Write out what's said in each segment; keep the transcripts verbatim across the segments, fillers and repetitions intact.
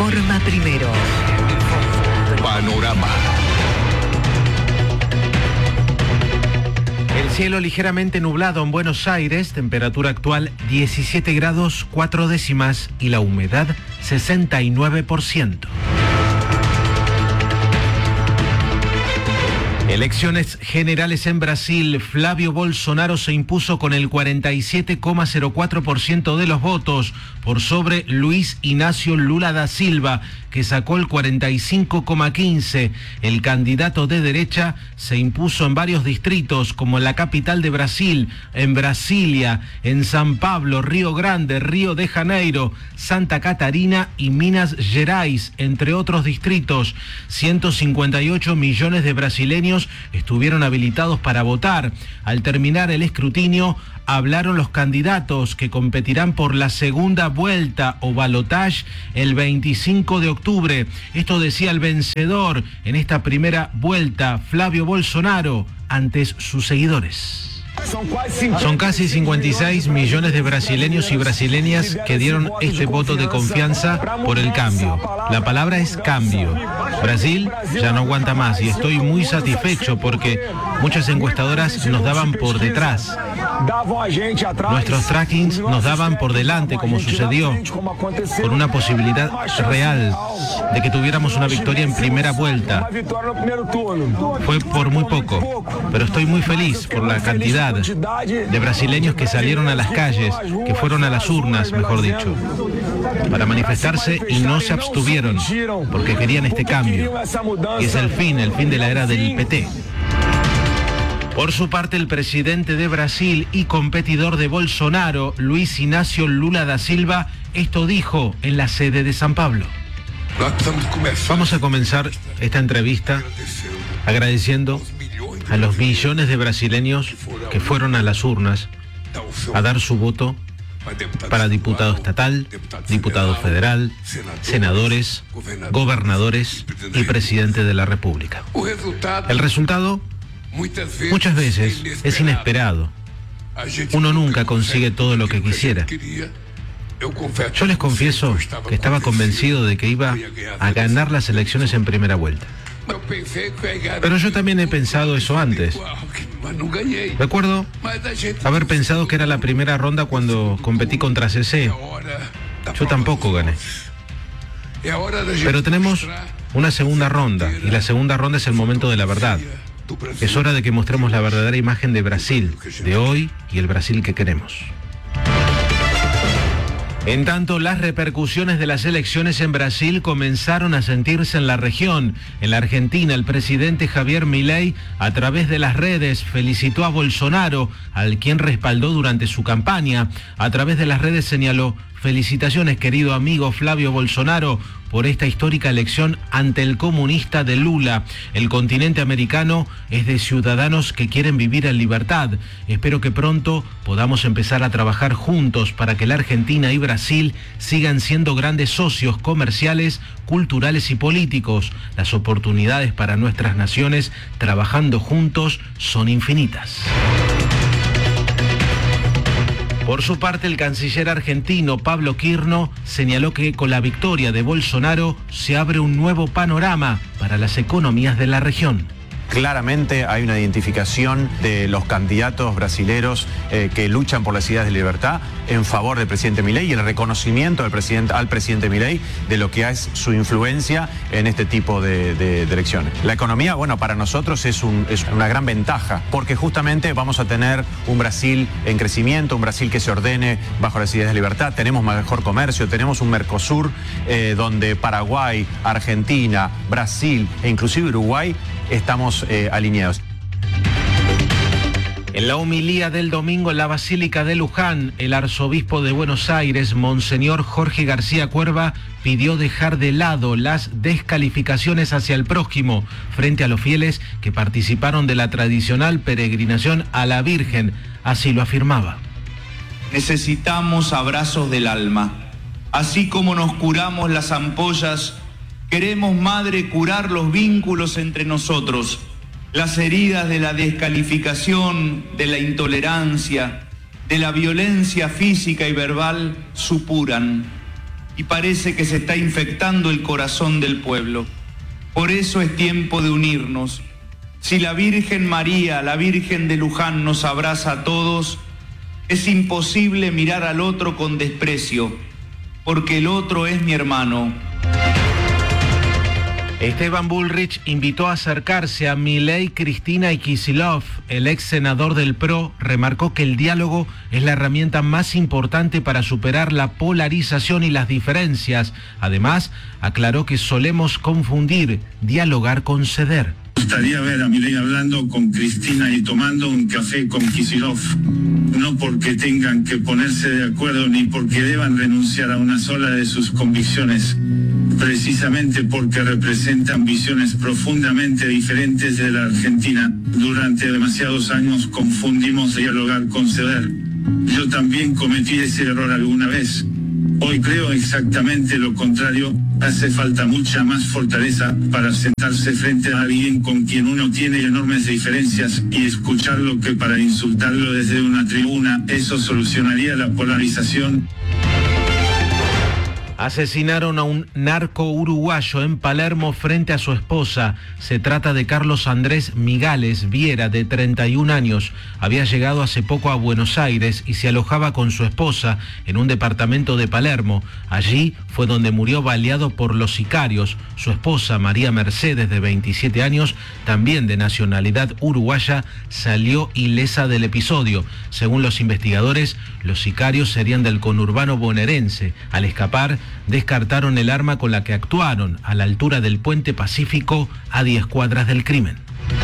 informa primero. Panorama. El cielo ligeramente nublado en Buenos Aires, temperatura actual diecisiete grados cuatro décimas y la humedad sesenta y nueve por ciento. Elecciones generales en Brasil. Flavio Bolsonaro se impuso con el cuarenta y siete coma cero cuatro por ciento de los votos, por sobre Luis Inácio Lula da Silva, que sacó el cuarenta y cinco coma quince. El candidato de derecha se impuso en varios distritos, como en la capital de Brasil, en Brasilia, en San Pablo, Río Grande, Río de Janeiro, Santa Catarina y Minas Gerais, entre otros distritos. ciento cincuenta y ocho millones de brasileños estuvieron habilitados para votar. Al terminar el escrutinio, hablaron los candidatos que competirán por la segunda vuelta o balotage el veinticinco de octubre. Esto decía el vencedor en esta primera vuelta, Flavio Bolsonaro, ante sus seguidores. Son casi cincuenta y seis millones de brasileños y brasileñas que dieron este voto de confianza por el cambio. La palabra es cambio. Brasil ya no aguanta más y estoy muy satisfecho porque muchas encuestadoras nos daban por detrás. Nuestros trackings nos daban por delante, como sucedió, con una posibilidad real de que tuviéramos una victoria en primera vuelta. Fue por muy poco, pero estoy muy feliz por la cantidad de brasileños que salieron a las calles, que fueron a las urnas, mejor dicho, para manifestarse y no se abstuvieron, porque querían este cambio, que es el fin, el fin de la era del P T. Por su parte, el presidente de Brasil y competidor de Bolsonaro, Luis Inácio Lula da Silva, esto dijo en la sede de San Pablo. Vamos a comenzar esta entrevista agradeciendo a los millones de brasileños que fueron a las urnas a dar su voto para diputado estatal, diputado federal, senadores, gobernadores y presidente de la República. El resultado muchas veces es inesperado. Uno nunca consigue todo lo que quisiera. Yo les confieso que estaba convencido de que iba a ganar las elecciones en primera vuelta. Pero yo también he pensado eso antes. Recuerdo haber pensado que era la primera ronda cuando competí contra C C. Yo tampoco gané. Pero tenemos una segunda ronda, y la segunda ronda es el momento de la verdad. Es hora de que mostremos la verdadera imagen de Brasil, de hoy y el Brasil que queremos. En tanto, las repercusiones de las elecciones en Brasil comenzaron a sentirse en la región. En la Argentina, el presidente Javier Milei, a través de las redes, felicitó a Bolsonaro, al quien respaldó durante su campaña. A través de las redes señaló: felicitaciones, querido amigo Flavio Bolsonaro, por esta histórica elección ante el comunista de Lula. El continente americano es de ciudadanos que quieren vivir en libertad. Espero que pronto podamos empezar a trabajar juntos para que la Argentina y Brasil sigan siendo grandes socios comerciales, culturales y políticos. Las oportunidades para nuestras naciones trabajando juntos son infinitas. Por su parte, el canciller argentino Pablo Quirno señaló que con la victoria de Bolsonaro se abre un nuevo panorama para las economías de la región. Claramente hay una identificación de los candidatos brasileros eh, que luchan por las ideas de libertad en favor del presidente Milei y el reconocimiento del presidente, al presidente Milei de lo que es su influencia en este tipo de, de, de elecciones. La economía, bueno, para nosotros es, un, es una gran ventaja porque justamente vamos a tener un Brasil en crecimiento, un Brasil que se ordene bajo las ideas de libertad, tenemos mejor comercio, tenemos un Mercosur eh, donde Paraguay, Argentina, Brasil e inclusive Uruguay estamos eh, alineados. En la homilía del domingo en la Basílica de Luján, el arzobispo de Buenos Aires, Monseñor Jorge García Cuerva, pidió dejar de lado las descalificaciones hacia el prójimo frente a los fieles que participaron de la tradicional peregrinación a la Virgen. Así lo afirmaba. Necesitamos abrazos del alma. Así como nos curamos las ampollas, queremos, Madre, curar los vínculos entre nosotros, las heridas de la descalificación, de la intolerancia, de la violencia física y verbal supuran. y parece que se está infectando el corazón del pueblo. Por eso es tiempo de unirnos. Si la Virgen María, la Virgen de Luján, nos abraza a todos, es imposible mirar al otro con desprecio, porque el otro es mi hermano. Esteban Bullrich invitó a acercarse a Milei, Cristina y Kicillof. El ex senador del P R O remarcó que el diálogo es la herramienta más importante para superar la polarización y las diferencias. Además, aclaró que solemos confundir dialogar con ceder. Me gustaría ver a Milei hablando con Cristina y tomando un café con Kicillof, no porque tengan que ponerse de acuerdo ni porque deban renunciar a una sola de sus convicciones, precisamente porque representan visiones profundamente diferentes de la Argentina. Durante demasiados años confundimos dialogar con ceder. Yo también cometí ese error alguna vez. Hoy creo exactamente lo contrario. Hace falta mucha más fortaleza para sentarse frente a alguien con quien uno tiene enormes diferencias y escucharlo que para insultarlo desde una tribuna. Eso solucionaría la polarización. Asesinaron a un narco uruguayo en Palermo frente a su esposa. Se trata de Carlos Andrés Migales Viera, de treinta y un años. Había llegado hace poco a Buenos Aires y se alojaba con su esposa en un departamento de Palermo. Allí fue donde murió baleado por los sicarios. Su esposa, María Mercedes, de veintisiete años, también de nacionalidad uruguaya, salió ilesa del episodio. Según los investigadores, los sicarios serían del conurbano bonaerense. Al escapar, descartaron el arma con la que actuaron a la altura del Puente Pacífico, a diez cuadras del crimen.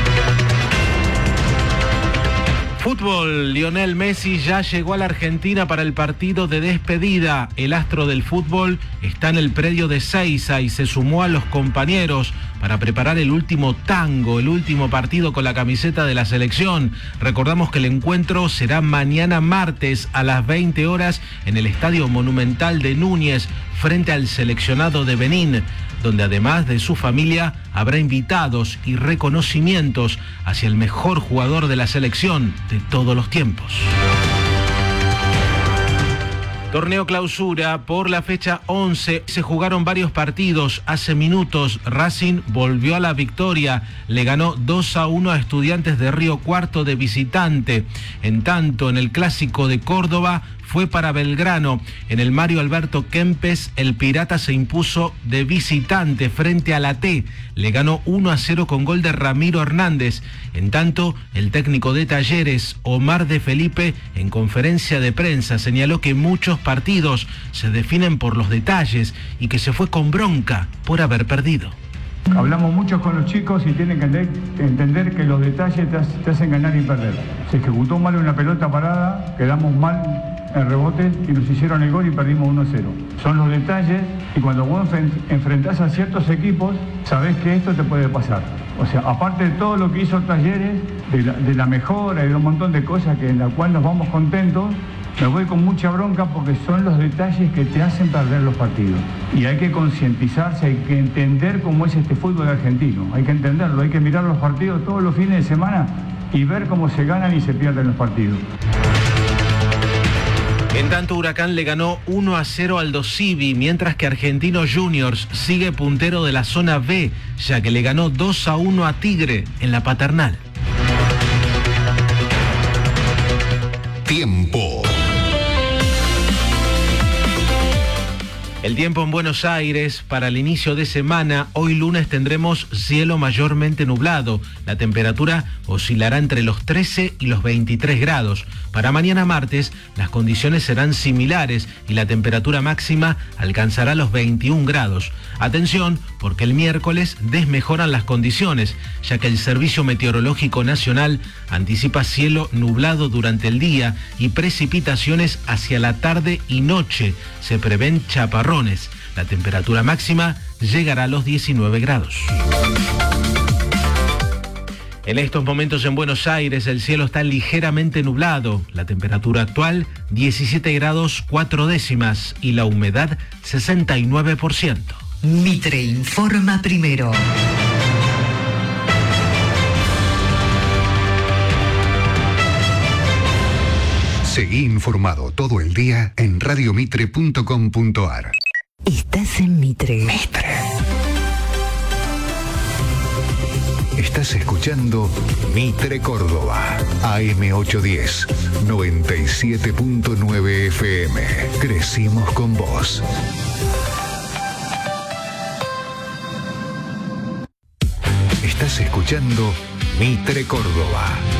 Fútbol, Lionel Messi ya llegó a la Argentina para el partido de despedida. El astro del fútbol está en el predio de Seiza y se sumó a los compañeros para preparar el último tango, el último partido con la camiseta de la selección. Recordamos que el encuentro será mañana martes a las veinte horas en el Estadio Monumental de Núñez, frente al seleccionado de Benín, donde además de su familia habrá invitados y reconocimientos hacia el mejor jugador de la selección de todos los tiempos. Torneo Clausura, por la fecha once se jugaron varios partidos. Hace minutos Racing volvió a la victoria, le ganó dos a uno a Estudiantes de Río Cuarto de visitante. En tanto, en el Clásico de Córdoba fue para Belgrano. En el Mario Alberto Kempes, el Pirata se impuso de visitante frente a la T. Le ganó uno a cero con gol de Ramiro Hernández. En tanto, el técnico de Talleres, Omar de Felipe, en conferencia de prensa señaló que muchos partidos se definen por los detalles y que se fue con bronca por haber perdido. Hablamos mucho con los chicos y tienen que entender que los detalles te hacen ganar y perder. Se ejecutó mal una pelota parada, quedamos mal en rebote y nos hicieron el gol y perdimos uno a cero. Son los detalles y cuando vos enfrentás a ciertos equipos, sabés que esto te puede pasar. O sea, aparte de todo lo que hizo Talleres, de la, de la mejora y de un montón de cosas que en la cual nos vamos contentos, me voy con mucha bronca porque son los detalles que te hacen perder los partidos. Y hay que concientizarse, hay que entender cómo es este fútbol argentino. Hay que entenderlo, hay que mirar los partidos todos los fines de semana y ver cómo se ganan y se pierden los partidos. En tanto, Huracán le ganó uno a cero al Dosivi, mientras que Argentinos Juniors sigue puntero de la zona B, ya que le ganó dos a uno a Tigre en la Paternal. Tiempo. El tiempo en Buenos Aires para el inicio de semana. Hoy lunes tendremos cielo mayormente nublado. La temperatura oscilará entre los trece y los veintitrés grados. Para mañana martes las condiciones serán similares y la temperatura máxima alcanzará los veintiún grados. Atención, porque el miércoles desmejoran las condiciones, ya que el Servicio Meteorológico Nacional anticipa cielo nublado durante el día y precipitaciones hacia la tarde y noche. Se prevén chaparrones. La temperatura máxima llegará a los diecinueve grados. En estos momentos en Buenos Aires el cielo está ligeramente nublado. La temperatura actual diecisiete grados cuatro décimas y la humedad sesenta y nueve por ciento. Mitre informa primero. Seguí informado todo el día en radio mitre punto com punto ar. Estás en Mitre. Mitre. Estás escuchando Mitre Córdoba, A M ochocientos diez, noventa y siete punto nueve F M. Crecimos con vos. Estás escuchando Mitre Córdoba.